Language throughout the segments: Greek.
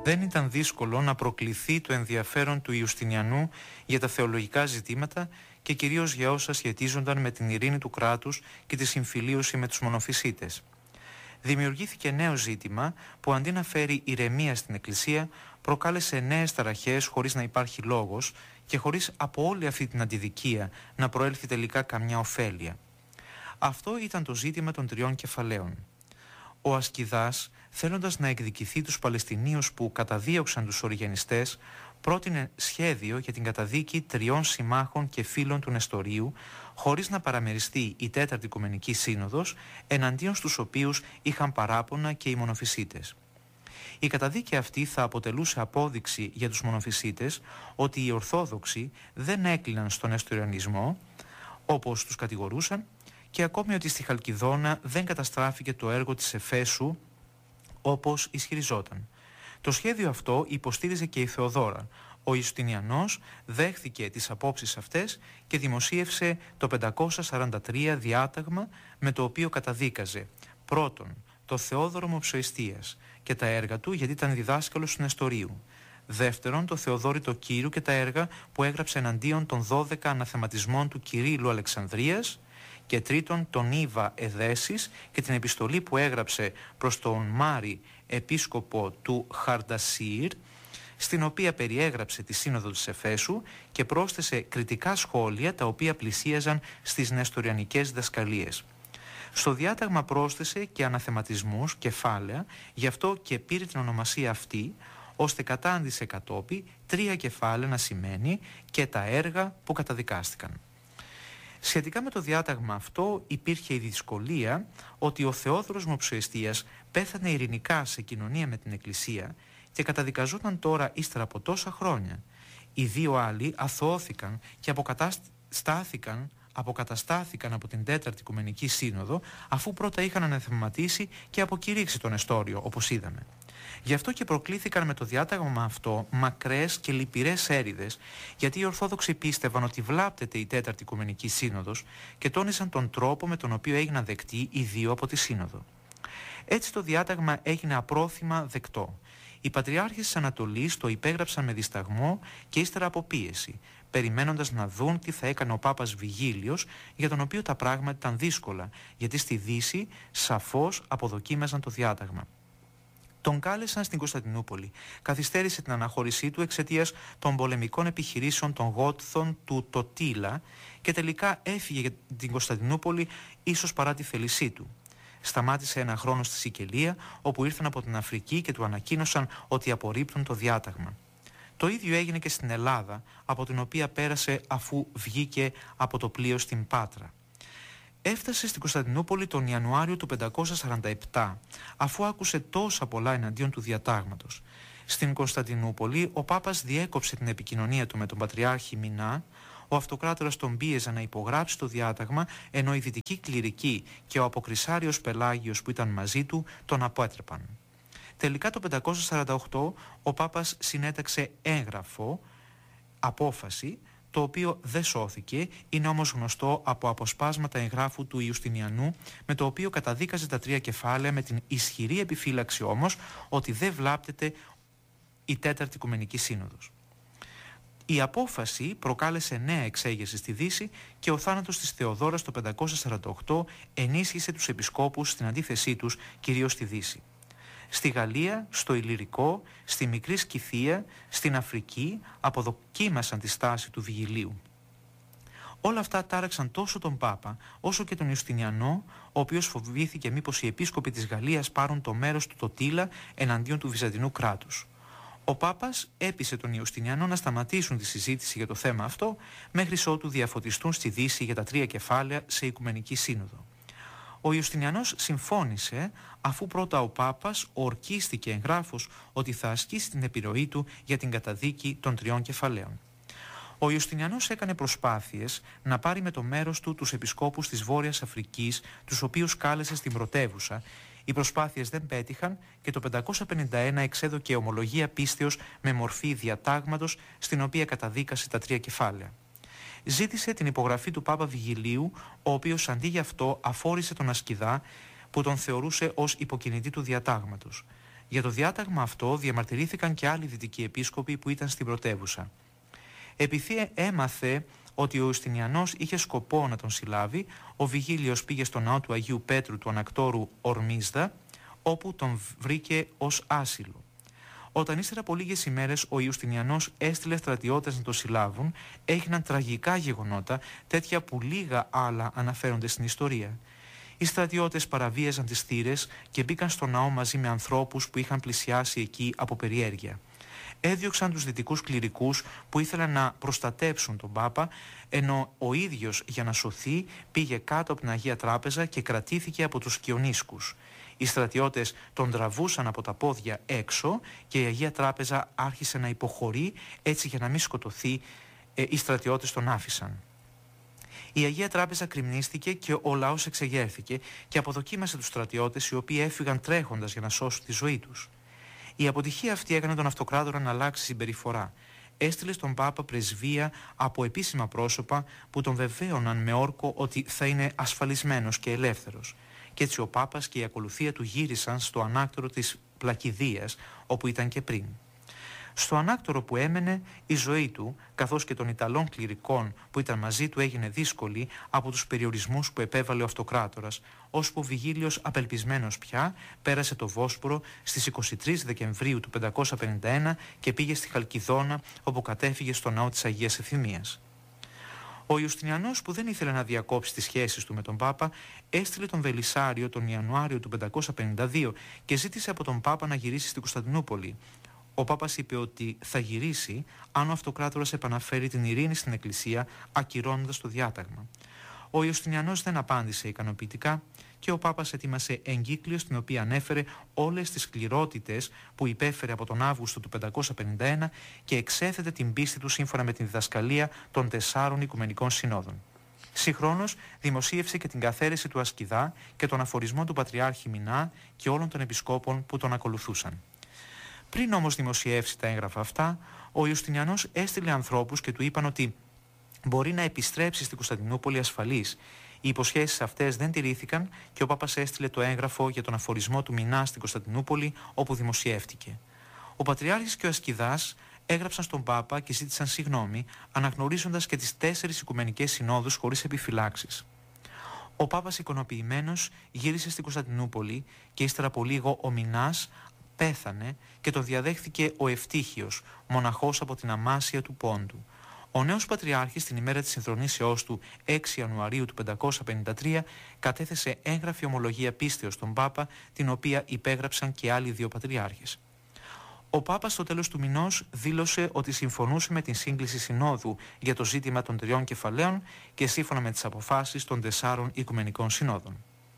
δεν ήταν δύσκολο να προκληθεί το ενδιαφέρον του Ιουστινιανού για τα θεολογικά ζητήματα και κυρίως για όσα σχετίζονταν με την ειρήνη του κράτους και τη συμφιλίωση με τους μονοφυσίτες. Δημιουργήθηκε νέο ζήτημα που αντί να φέρει ηρεμία στην Εκκλησία, προκάλεσε νέες ταραχές χωρίς να υπάρχει λόγος και χωρίς από όλη αυτή την αντιδικία να προέλθει τελικά καμιά ωφέλεια. Αυτό ήταν το ζήτημα των 3 κεφαλαίων. Ο Ασκηδάς, θέλοντας να εκδικηθεί τους Παλαιστινίους που καταδίωξαν τους Οριγενιστές, πρότεινε σχέδιο για την καταδίκη 3 συμμάχων και φίλων του Νεστορίου, χωρίς να παραμεριστεί η 4η Οικουμενική Σύνοδος, εναντίον στους οποίους είχαν παράπονα και οι μονοφυσίτες. Η καταδίκη αυτή θα αποτελούσε απόδειξη για τους μονοφυσίτες ότι οι Ορθόδοξοι δεν έκλειναν στον νεστοριανισμό, όπως τους κατηγορούσαν, και ακόμη ότι στη Χαλκιδόνα δεν καταστράφηκε το έργο της Εφέσου όπως ισχυριζόταν. Το σχέδιο αυτό υποστήριζε και η Θεοδόρα. Ο Ιουστινιανός δέχθηκε τις απόψεις αυτές και δημοσίευσε το 543 διάταγμα με το οποίο καταδίκαζε πρώτον το Θεόδωρο Μοψοϊστίας και τα έργα του γιατί ήταν διδάσκαλος του Νεστορίου. Δεύτερον, το Θεοδόρητο Κύρου και τα έργα που έγραψε εναντίον των 12 αναθεματισμών του Κυρίλλου Αλεξανδρίας. Και τρίτον, τον Ήβα Εδέσης και την επιστολή που έγραψε προς τον Μάρη, επίσκοπο του Χαρντασίρ, στην οποία περιέγραψε τη Σύνοδο της Εφέσου και πρόσθεσε κριτικά σχόλια τα οποία πλησίαζαν στις νεστοριανικές διδασκαλίες. Στο διάταγμα πρόσθεσε και αναθεματισμούς, κεφάλαια, γι' αυτό και πήρε την ονομασία αυτή, ώστε κατάντησε κατόπι 3 κεφάλαια να σημαίνει και τα έργα που καταδικάστηκαν. Σχετικά με το διάταγμα αυτό υπήρχε η δυσκολία ότι ο Θεόδωρος Μοψοϊστίας πέθανε ειρηνικά σε κοινωνία με την Εκκλησία και καταδικαζόταν τώρα ύστερα από τόσα χρόνια. Οι 2 άλλοι αθωώθηκαν και αποκαταστάθηκαν από την 4η Οικουμενική Σύνοδο, αφού πρώτα είχαν αναθεματίσει και αποκηρύξει τον Νεστόριο, όπως είδαμε. Γι' αυτό και προκλήθηκαν με το διάταγμα αυτό μακρές και λυπηρές έρηδες, γιατί οι Ορθόδοξοι πίστευαν ότι βλάπτεται η 4η Οικουμενική Σύνοδος και τόνισαν τον τρόπο με τον οποίο έγιναν δεκτοί οι 2 από τη Σύνοδο. Έτσι το διάταγμα έγινε απρόθυμα δεκτό. Οι Πατριάρχες της Ανατολής το υπέγραψαν με δισταγμό και ύστερα από πίεση, περιμένοντας να δουν τι θα έκανε ο Πάπας Βιγίλιος, για τον οποίο τα πράγματα ήταν δύσκολα, γιατί στη Δύση σαφώς αποδοκίμαζαν το διάταγμα. Τον κάλεσαν στην Κωνσταντινούπολη. Καθυστέρησε την αναχώρησή του εξαιτίας των πολεμικών επιχειρήσεων των Γότθων του Τοτήλα και τελικά έφυγε για την Κωνσταντινούπολη ίσως παρά τη θέλησή του. Σταμάτησε 1 χρόνο στη Σικελία, όπου ήρθαν από την Αφρική και του ανακοίνωσαν ότι απορρίπτουν το διάταγμα. Το ίδιο έγινε και στην Ελλάδα, από την οποία πέρασε αφού βγήκε από το πλοίο στην Πάτρα. Έφτασε στην Κωνσταντινούπολη τον Ιανουάριο του 547, αφού άκουσε τόσα πολλά εναντίον του διατάγματος. Στην Κωνσταντινούπολη ο Πάπας διέκοψε την επικοινωνία του με τον Πατριάρχη Μινά, ο Αυτοκράτορας τον πίεζε να υπογράψει το διάταγμα, ενώ οι δυτικοί κληρικοί και ο Αποκρισάριος Πελάγιος που ήταν μαζί του τον απέτρεπαν. Τελικά το 548 ο Πάπας συνέταξε έγγραφο, απόφαση, το οποίο δεν σώθηκε, είναι όμως γνωστό από αποσπάσματα εγγράφου του Ιουστινιανού, με το οποίο καταδίκαζε τα 3 κεφάλαια με την ισχυρή επιφύλαξη όμως ότι δεν βλάπτεται η 4η Οικουμενική Σύνοδος. Η απόφαση προκάλεσε νέα εξέγερση στη Δύση και ο θάνατος της Θεοδόρας το 548 ενίσχυσε τους επισκόπους στην αντίθεσή τους, κυρίως στη Δύση. Στη Γαλλία, στο Ιλλυρικό, στη Μικρή Σκυθία, στην Αφρική αποδοκίμασαν τη στάση του Βιγιλίου. Όλα αυτά τάραξαν τόσο τον Πάπα όσο και τον Ιουστινιανό, ο οποίος φοβήθηκε μήπως οι επίσκοποι της Γαλλίας πάρουν το μέρος του Τοτήλα εναντίον του Βυζαντινού κράτους. Ο Πάπας έπεισε τον Ιουστινιανό να σταματήσουν τη συζήτηση για το θέμα αυτό μέχρι ότου διαφωτιστούν στη Δύση για τα 3 κεφάλαια σε Οικουμενική Σύνοδο. Ο Ιουστινιανός συμφώνησε, αφού πρώτα ο Πάπας ορκίστηκε εγγράφος ότι θα ασκήσει την επιρροή του για την καταδίκη των 3 κεφαλαίων. Ο Ιουστινιανός έκανε προσπάθειες να πάρει με το μέρος του τους επισκόπους της Βόρειας Αφρικής, τους οποίους κάλεσε στην πρωτεύουσα. Οι προσπάθειες δεν πέτυχαν και το 551 εξέδωκε ομολογία πίστεως με μορφή διατάγματος, στην οποία καταδίκασε τα 3 κεφάλαια. Ζήτησε την υπογραφή του Πάπα Βιγιλίου, ο οποίος αντί γι' αυτό αφόρησε τον Ασκηδά, που τον θεωρούσε ως υποκινητή του διατάγματος. Για το διάταγμα αυτό διαμαρτυρήθηκαν και άλλοι δυτικοί επίσκοποι που ήταν στην πρωτεύουσα. Επειδή έμαθε ότι ο Ιουστινιανός είχε σκοπό να τον συλλάβει, ο Βιγίλιος πήγε στο ναό του Αγίου Πέτρου του Ανακτόρου Ορμίσδα, όπου τον βρήκε ως άσυλο. Όταν ύστερα από λίγες ημέρες ο Ιουστινιανός έστειλε στρατιώτες να τον συλλάβουν, έγιναν τραγικά γεγονότα, τέτοια που λίγα άλλα αναφέρονται στην ιστορία. Οι στρατιώτες παραβίαζαν τις θύρες και μπήκαν στο ναό μαζί με ανθρώπους που είχαν πλησιάσει εκεί από περιέργεια. Έδιωξαν τους δυτικούς κληρικούς που ήθελαν να προστατέψουν τον Πάπα, ενώ ο ίδιος για να σωθεί πήγε κάτω από την Αγία Τράπεζα και κρατήθηκε από τους Κιονίσκους. Οι στρατιώτες τον τραβούσαν από τα πόδια έξω και η Αγία Τράπεζα άρχισε να υποχωρεί, έτσι για να μην σκοτωθεί οι στρατιώτες τον άφησαν. Η Αγία Τράπεζα κρημνίστηκε και ο λαός εξεγέρθηκε και αποδοκίμασε τους στρατιώτες, οι οποίοι έφυγαν τρέχοντας για να σώσουν τη ζωή τους. Η αποτυχία αυτή έκανε τον Αυτοκράτορα να αλλάξει συμπεριφορά. Έστειλε στον Πάπα πρεσβεία από επίσημα πρόσωπα που τον βεβαίωναν με όρκο ότι θα είναι ασφαλισμένος και ελεύθερος. Κι έτσι ο Πάπας και η ακολουθία του γύρισαν στο ανάκτορο της Πλακιδίας, όπου ήταν και πριν. Στο ανάκτορο που έμενε, η ζωή του, καθώς και των Ιταλών κληρικών που ήταν μαζί του, έγινε δύσκολη από τους περιορισμούς που επέβαλε ο Αυτοκράτορας, ώσπου ο Βιγίλιος, απελπισμένος πια, πέρασε το Βόσπορο στις 23 Δεκεμβρίου του 551 και πήγε στη Χαλκιδόνα, όπου κατέφυγε στο ναό της Αγίας Ευθυμίας. Ο Ιουστινιανός, που δεν ήθελε να διακόψει τις σχέσεις του με τον Πάπα, έστειλε τον Βελισσάριο τον Ιανουάριο του 552 και ζήτησε από τον Πάπα να γυρίσει στην Κωνσταντινούπολη. Ο Πάπας είπε ότι θα γυρίσει αν ο Αυτοκράτορας επαναφέρει την ειρήνη στην Εκκλησία, ακυρώνοντας το διάταγμα. Ο Ιουστινιανός δεν απάντησε ικανοποιητικά και ο Πάπας ετοίμασε εγκύκλιο στην οποία ανέφερε όλες τις σκληρότητες που υπέφερε από τον Αύγουστο του 551 και εξέθετε την πίστη του σύμφωνα με την διδασκαλία των 4 Οικουμενικών Συνόδων. Συγχρόνως δημοσίευσε και την καθαίρεση του Ασκηδά και τον αφορισμό του Πατριάρχη Μινά και όλων των επισκόπων που τον ακολουθούσαν. Πριν όμως δημοσιεύσει τα έγγραφα αυτά, ο Ιουστινιανός έστειλε ανθρώπους και του είπαν ότι μπορεί να επιστρέψει στην Κωνσταντινούπολη ασφαλής. Οι υποσχέσεις αυτές δεν τηρήθηκαν και ο Πάπας έστειλε το έγγραφο για τον αφορισμό του Μινά στην Κωνσταντινούπολη, όπου δημοσιεύτηκε. Ο Πατριάρχης και ο Ασκηδάς έγραψαν στον Πάπα και ζήτησαν συγγνώμη, αναγνωρίζοντας και τις 4 Οικουμενικές Συνόδους χωρίς επιφυλάξεις. Ο Πάπας, ικανοποιημένος, γύρισε στην Κωνσταντινούπολη και ύστερα από λίγο ο Μινάς πέθανε και τον διαδέχθηκε ο Ευτύχιος, μοναχός από την Αμάσια του Πόντου. Ο νέος Πατριάρχης, την ημέρα της ενθρονήσεώς του 6 Ιανουαρίου του 553, κατέθεσε έγγραφη ομολογία πίστεως στον Πάπα, την οποία υπέγραψαν και άλλοι 2 Πατριάρχες. Ο Πάπας στο τέλος του μηνός δήλωσε ότι συμφωνούσε με την σύγκληση συνόδου για το ζήτημα των 3 κεφαλαίων και σύμφωνα με τις αποφάσεις των 4 Οικουμενικών Συνόδων.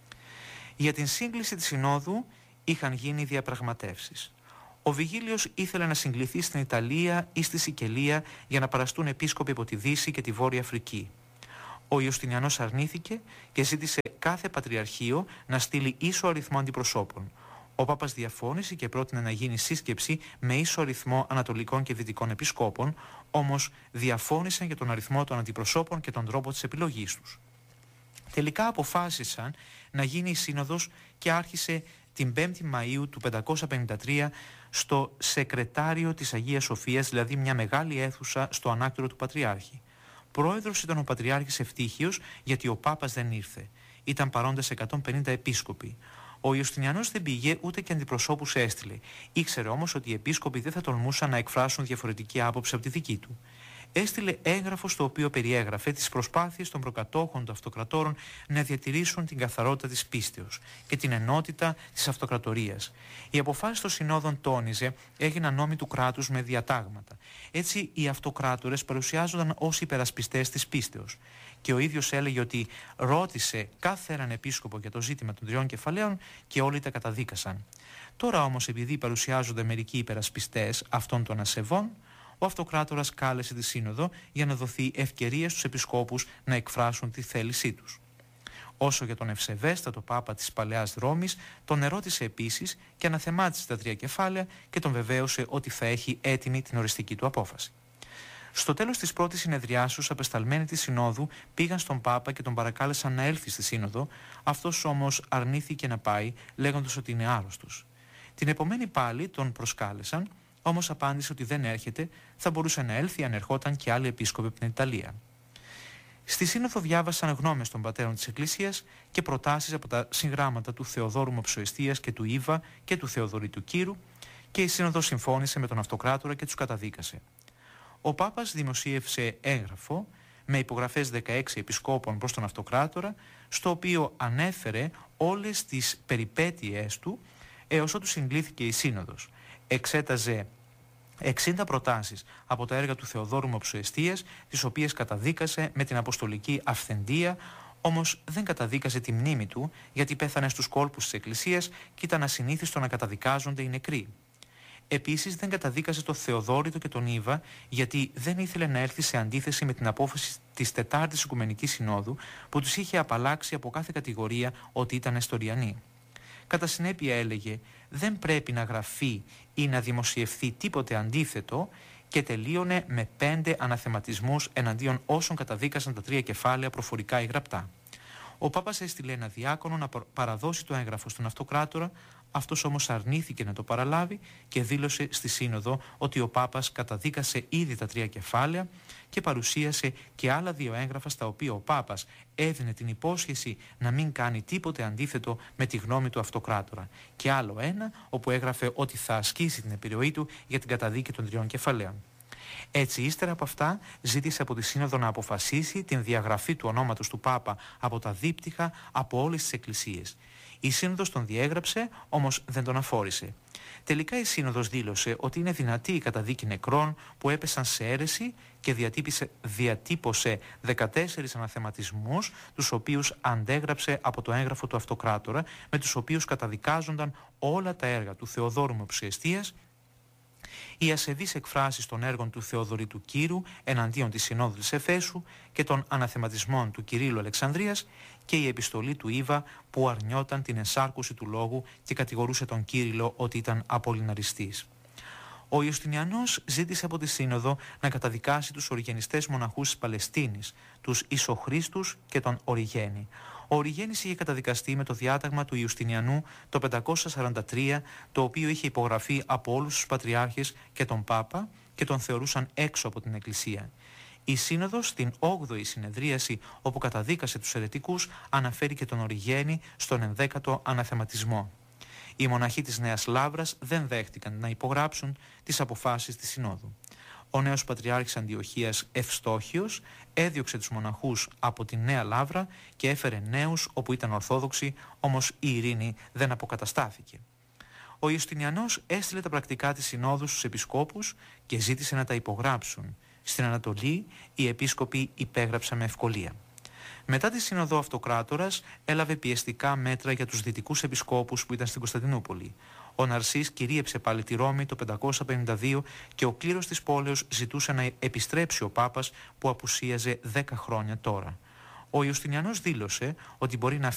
Για την σύγκληση της συνόδου είχαν γίνει διαπραγματεύσεις. Ο Βιγίλιος ήθελε να συγκληθεί στην Ιταλία ή στη Σικελία για να παραστούν επίσκοποι από τη Δύση και τη Βόρεια Αφρική. Ο Ιουστινιανός αρνήθηκε και ζήτησε κάθε πατριαρχείο να στείλει ίσο αριθμό αντιπροσώπων. Ο Πάπας διαφώνησε και πρότεινε να γίνει σύσκεψη με ίσο αριθμό ανατολικών και δυτικών επισκόπων, όμως διαφώνησαν για τον αριθμό των αντιπροσώπων και τον τρόπο της επιλογής τους. Τελικά αποφάσισαν να γίνει η σύνοδος και άρχισε την 5η Μαΐου του 553 στο Σεκρετάριο της Αγίας Σοφίας, δηλαδή μια μεγάλη αίθουσα στο ανάκτορο του Πατριάρχη. Πρόεδρος ήταν ο Πατριάρχης Ευτύχιος, γιατί ο Πάπας δεν ήρθε. Ήταν παρόντες 150 επίσκοποι. Ο Ιουστινιανός δεν πήγε ούτε και αντιπροσώπους έστειλε. Ήξερε όμως ότι οι επίσκοποι δεν θα τολμούσαν να εκφράσουν διαφορετική άποψη από τη δική του. Έστειλε έγγραφο στο οποίο περιέγραφε τις προσπάθειες των προκατόχων των αυτοκρατόρων να διατηρήσουν την καθαρότητα της πίστεως και την ενότητα της αυτοκρατορίας. Οι αποφάσεις των συνόδων, τόνιζε, έγιναν νόμοι του κράτους με διατάγματα. Έτσι οι αυτοκράτορες παρουσιάζονταν ως υπερασπιστές της πίστεως. Και ο ίδιος έλεγε ότι ρώτησε κάθε έναν επίσκοπο για το ζήτημα των 3 κεφαλαίων και όλοι τα καταδίκασαν. Τώρα όμως, επειδή παρουσιάζονται μερικοί υπερασπιστές αυτών των ασεβών, ο Αυτοκράτορας κάλεσε τη Σύνοδο για να δοθεί ευκαιρία στους επισκόπους να εκφράσουν τη θέλησή τους. Όσο για τον ευσεβέστατο Πάπα της Παλαιάς Ρώμης, τον ερώτησε επίσης και αναθεμάτισε τα 3 κεφάλαια και τον βεβαίωσε ότι θα έχει έτοιμη την οριστική του απόφαση. Στο τέλος της πρώτης συνεδριάσεως, απεσταλμένοι της Συνόδου πήγαν στον Πάπα και τον παρακάλεσαν να έλθει στη Σύνοδο. Αυτός όμως αρνήθηκε να πάει, λέγοντας ότι είναι άρρωστος. Την επομένη πάλι τον προσκάλεσαν, όμως απάντησε ότι δεν έρχεται, θα μπορούσε να έλθει αν ερχόταν και άλλοι επίσκοποι από την Ιταλία. Στη Σύνοδο διάβασαν γνώμες των πατέρων της Εκκλησίας και προτάσεις από τα συγγράμματα του Θεοδόρου Μοψοεστίας και του Ήβα και του Θεοδωρήτου Κύρου, και η Σύνοδος συμφώνησε με τον Αυτοκράτορα και τους καταδίκασε. Ο Πάπας δημοσίευσε έγγραφο με υπογραφές 16 επισκόπων προς τον Αυτοκράτορα, στο οποίο ανέφερε όλες τις περιπέτειές του έως ότου συγκλήθηκε η Σύνοδος. Εξέταζε 60 προτάσεις από τα έργα του Θεοδόρου Μοψοεστίας, τις οποίες καταδίκασε με την αποστολική αυθεντία, όμως δεν καταδίκασε τη μνήμη του, γιατί πέθανε στους κόλπους της Εκκλησίας και ήταν ασυνήθιστο να καταδικάζονται οι νεκροί. Επίσης δεν καταδίκασε τον Θεοδόρητο και τον Ήβα, γιατί δεν ήθελε να έρθει σε αντίθεση με την απόφαση της Τετάρτης Οικουμενικής Συνόδου, που τους είχε απαλλάξει από κάθε κατηγορία ότι ήταν εστοριανοί. Κατά συνέπεια έλεγε, δεν πρέπει να γραφεί ή να δημοσιευθεί τίποτε αντίθετο, και τελείωνε με 5 αναθεματισμούς εναντίον όσων καταδίκασαν τα 3 κεφάλαια προφορικά ή γραπτά. Ο Πάπας έστειλε ένα διάκονο να παραδώσει το έγγραφο στον Αυτοκράτορα. Αυτός όμως αρνήθηκε να το παραλάβει και δήλωσε στη Σύνοδο ότι ο Πάπας καταδίκασε ήδη τα 3 κεφάλαια και παρουσίασε και άλλα 2 έγγραφα στα οποία ο Πάπας έδινε την υπόσχεση να μην κάνει τίποτε αντίθετο με τη γνώμη του Αυτοκράτορα, και άλλο ένα όπου έγραφε ότι θα ασκήσει την επιρροή του για την καταδίκη των 3 κεφαλαίων. Έτσι, ύστερα από αυτά, ζήτησε από τη Σύνοδο να αποφασίσει την διαγραφή του ονόματος του Πάπα από τα δίπτυχα από όλες τις εκκλησίες. Η Σύνοδος τον διέγραψε, όμως δεν τον αφόρησε. Τελικά η Σύνοδος δήλωσε ότι είναι δυνατή η καταδίκη νεκρών που έπεσαν σε αίρεση και διατύπωσε 14 αναθεματισμούς, τους οποίους αντέγραψε από το έγγραφο του Αυτοκράτορα, με τους οποίους καταδικάζονταν όλα τα έργα του Θεοδόρου Μοψοεστίας, οι ασεβείς εκφράσεις των έργων του Θεοδωρήτου Κύρου εναντίον της Συνόδου της Εφέσου και των αναθεματισμών του Κυρίλλου Αλεξανδρίας, και η επιστολή του Ήβα που αρνιόταν την ενσάρκωση του λόγου και κατηγορούσε τον Κύριλλο ότι ήταν απολυναριστής. Ο Ιουστινιανός ζήτησε από τη Σύνοδο να καταδικάσει τους οριγενιστές μοναχούς της Παλαιστίνης, τους Ισοχρίστους και τον Οριγένη. Ο Οριγένης είχε καταδικαστεί με το διάταγμα του Ιουστινιανού το 543, το οποίο είχε υπογραφεί από όλους τους πατριάρχες και τον Πάπα, και τον θεωρούσαν έξω από την Εκκλησία. Η Σύνοδος στην 8η συνεδρίαση, όπου καταδίκασε τους αιρετικούς, αναφέρει και τον Οριγένη στον 11ο αναθεματισμό. Οι μοναχοί της Νέας Λαύρας δεν δέχτηκαν να υπογράψουν τις αποφάσεις της Συνόδου. Ο νέος Πατριάρχης Αντιοχίας Ευστόχιος έδιωξε τους μοναχούς από τη Νέα Λαύρα και έφερε νέους όπου ήταν Ορθόδοξοι, όμως η ειρήνη δεν αποκαταστάθηκε. Ο Ιουστινιανός έστειλε τα πρακτικά της Συνόδου στους επισκόπους και ζήτησε να τα υπογράψουν. Στην Ανατολή οι επίσκοποι υπέγραψαν με ευκολία. Μετά τη Σύνοδο, ο Αυτοκράτορας έλαβε πιεστικά μέτρα για τους δυτικούς επισκόπους που ήταν στην Κωνσταντινούπολη. Ο Ναρσής κυρίεψε πάλι τη Ρώμη το 552 και ο κλήρος της πόλεως ζητούσε να επιστρέψει ο Πάπας που απουσίαζε 10 χρόνια τώρα. Ο Ιουστινιανός δήλωσε ότι μπορεί να